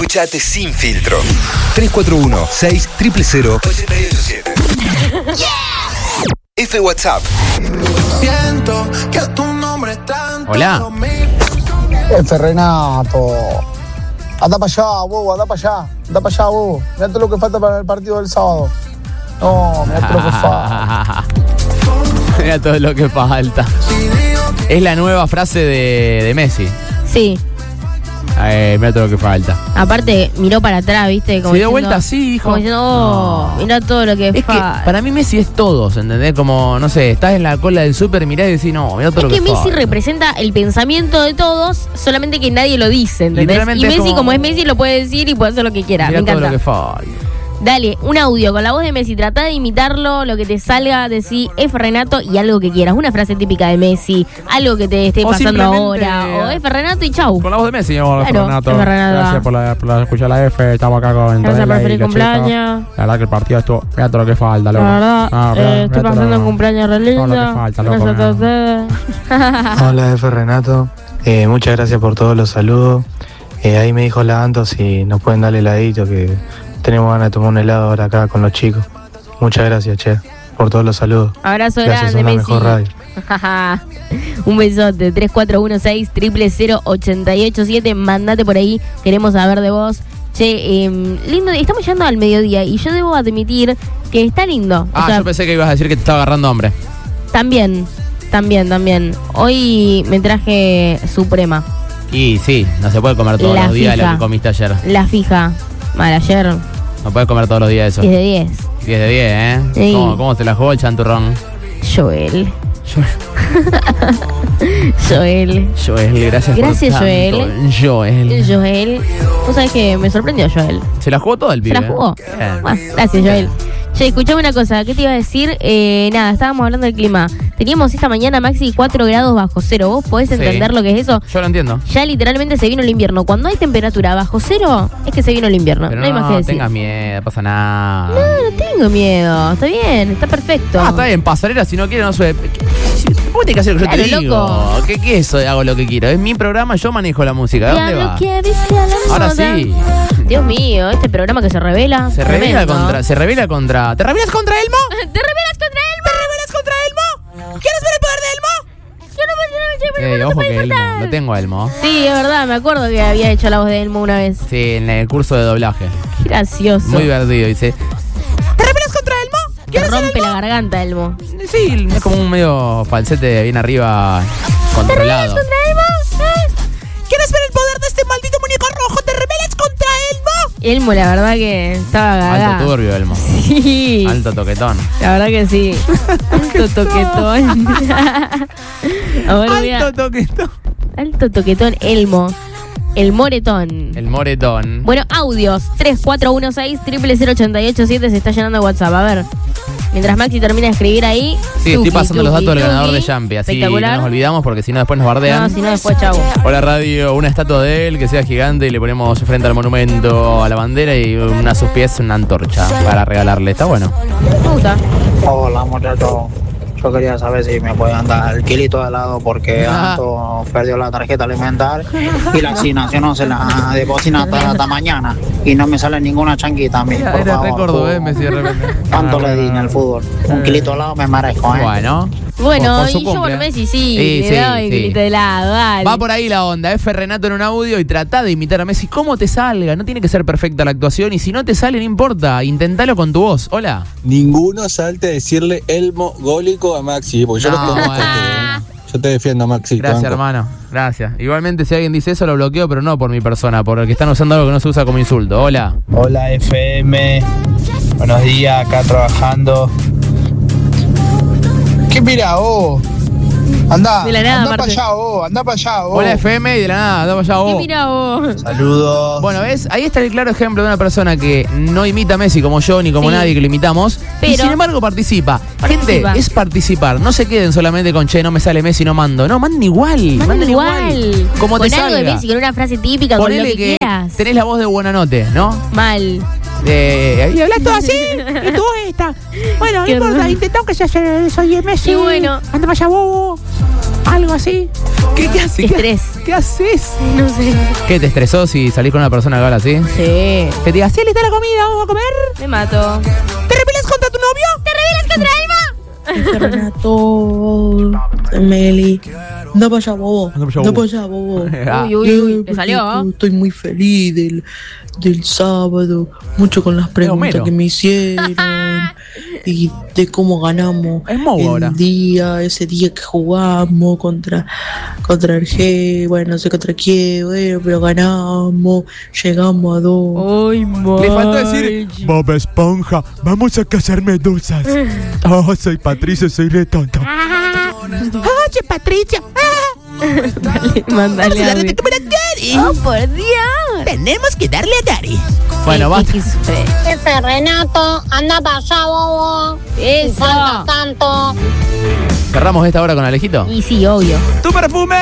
Escuchate sin filtro. 341-600-887. F WhatsApp. Siento que tu nombre es tanto. Hola. F Renato. Anda para allá, vos, anda para allá. Anda para allá, vos. Mirá todo lo que falta para el partido del sábado. No, mirá todo lo que falta. Mira todo lo que falta. Es la nueva frase de Messi. Sí. Mira todo lo que falta. Aparte, miró para atrás, ¿viste? Como se dio diciendo, vuelta así, hijo. Como diciendo, No. mirá todo lo que Es que falta. para mí Messi es todos, ¿entendés? Como, no sé, estás en la cola del súper, mirá y decís, no, mirá todo lo que Es que Messi falta. representa el pensamiento de todos, solamente que nadie lo dice, ¿entendés? Literalmente Y es Messi, como- como es Messi, lo puede decir y puede hacer lo que quiera. Mirá Me todo encanta. lo que falta. Dale, un audio con la voz de Messi. Trata de imitarlo, lo que te salga, decir F Renato y algo que quieras. Una frase típica de Messi, algo que te esté O pasando simplemente- ahora. O F Renato y chau. Con la voz de Messi, hola, Claro, Renato. F. Renato. Gracias por escuchar la F. Estamos acá con Gracias por Antonella el y feliz los chicos. cumpleaños. La verdad que el partido estuvo. Mira todo lo que falta, loco. La verdad, Mirá estoy todo pasando lo- un cumpleaños re lindo. todo lo que falta, loco, Gracias a mirá. ustedes. Hola F Renato, muchas gracias por todos los saludos. Ahí me dijo la Anto si nos pueden dar heladito, que tenemos ganas de tomar un helado ahora acá con los chicos. Muchas gracias, che, por todos los saludos. Abrazo Gracias, grande, son la Messi. mejor radio. Un besote. 3416-000887. Mandate por ahí. Queremos saber de vos. Che, lindo. Estamos llegando al mediodía y yo debo admitir que está lindo. O sea, yo pensé que ibas a decir que te estaba agarrando hombre. También. Hoy me traje Suprema. Y sí, no se puede comer todos La los días fija. lo que comiste ayer. La fija. Mal, ayer No puedes comer todos los días eso. 10 de 10. 10 de 10, ¿eh? Sí. ¿Cómo se la jugó el chanturrón? Joel. Joel. Joel, gracias Gracias, por tanto. Joel. Vos sabés que me sorprendió Joel. Se la jugó todo el ¿Se pibe. la jugó? Bien. Bueno, gracias, Joel. Che, escuchame una cosa, ¿qué te iba a decir? Nada, estábamos hablando del clima. Teníamos esta mañana maxi 4 grados bajo cero. ¿Vos podés entender lo que es eso? Yo lo entiendo. Ya literalmente se vino el invierno. Cuando hay temperatura bajo cero, es que se vino el invierno. Pero no hay más que decir. tengas miedo, no pasa nada. No tengo miedo. Está bien, está perfecto. Está bien, pasarela, si no quiere, no sube. ¿Cómo tenés que hacer lo que yo te Claro, digo? loco. ¿Qué es eso de hago lo que quiero? Es mi programa, yo manejo la música. ¿De dónde Ya va? lo que dice a la Ahora moda. sí. Dios mío, este programa que se revela. Se revela contra. ¿Te revelas contra Elmo? ¿Te revelas contra Elmo? ¿Te revelas contra Elmo? ¿Quieres ver el poder de Elmo? Yo no Ojo me que Elmo, importar. lo tengo a Elmo. Sí, es verdad, me acuerdo que había hecho la voz de Elmo una vez. Sí, en el curso de doblaje. Qué gracioso. Muy divertido, dice. ¿Te revelas contra Elmo? Te rompe la garganta, Elmo. Sí, es como un medio falsete bien arriba, controlado. ¿Contra Elmo? ¿Quieres ver el poder de este maldito muñeco rojo? ¿Te revelas contra Elmo? Elmo, la verdad que estaba gaga. Alto turbio, Elmo. Sí. Alto toquetón. La verdad que sí. Alto toquetón. Ahora voy a- Alto toquetón. Alto toquetón, Elmo. El moretón. El moretón. Bueno, audios 3416-000887. Se está llenando WhatsApp. A ver. Mientras Maxi termina de escribir ahí. Sí, estoy pasando los datos del ganador de Jumpy. Jumpy, así no Espectacular. nos olvidamos porque si no después nos bardean. No, si no, después chau. Hola radio, una estatua de él que sea gigante y le ponemos frente al monumento a la bandera y a sus pies una antorcha para regalarle. Está bueno. Me gusta. Hola, muchachos. Yo quería saber si me pueden dar el kilito de helado porque Anto perdió la tarjeta alimentar y la asignación no se la deposita hasta mañana y no me sale ninguna chanquita a mí, por Era favor. récord, Messi de repente. ¿Cuánto le di en el fútbol? Un kilito de helado me merezco, ¿eh? Bueno. Bueno, Por su y yo cumple. por Messi Sí, sí. Le sí, doy sí. grito de helado, dale. Va por ahí la onda, F. Renato en un audio y trata de imitar a Messi como te salga. No tiene que ser perfecta la actuación y si no te sale, no importa. Intentalo con tu voz. Hola. Ninguno salte a decirle Elmo gólico a Maxi, porque yo No, los conozco. bueno. Yo te defiendo, Maxi. Gracias, banco. hermano. Gracias. Igualmente, si alguien dice eso, lo bloqueo, pero no por mi persona, por el que están usando algo que no se usa como insulto. Hola. Hola FM, buenos días, acá trabajando. ¿Qué mira vos? Andá, De la nada, andá para Marte. allá vos, andá para allá vos. Hola FM y de la nada, vamos allá ¿Qué vos. mira vos? Saludos. Bueno, ¿ves? Ahí está el claro ejemplo de una persona que no imita a Messi como yo ni como Sí. nadie que lo imitamos. Pero- y sin embargo participa. Participa. Gente, es participar. No se queden solamente con che, no me sale Messi, no mando. No, manden igual. Manden igual. Como con te algo de salga. Messi, con una frase típica, con lo Ponele que quieras. tenés la voz de Buenanote, ¿no? Mal. Y hablas todo así, y tu voz esta. Bueno, no Qué importa, horror. intentamos que soy Messi. Y bueno. Anda para allá, bobo. Algo así. ¿Qué haces? Estrés. ¿Qué haces? No sé. ¿Qué te estresó si salís con una persona que habla así? Sí. Que te diga, ¿sí lista la comida? ¿Vamos a comer? Me mato. ¿Te rebelas contra tu novio? ¿Te revelas contra Alma? Renato, Meli, no vaya bobo, No vaya no bobo. vaya bobo. Uy, le salió. Estoy muy feliz del sábado, mucho con las preguntas Homero. que me hicieron y de cómo ganamos Es Moe ahora. ese día que jugamos contra el bueno, no sé contra quién, bueno, pero ganamos, llegamos a 2. Ay, Le faltó decir, Bob Esponja, vamos a cazar medusas. Oh, soy Patricio, soy re tonto. oye, Patricia. Dale, mándale a mí. Oh, por Dios. Tenemos que darle a Gary. Bueno, basta. Jefe Renato, anda para allá, bobo. Eso. Falta tanto. Cerramos esta hora con Alejito. Y sí, obvio. ¡Tu perfume!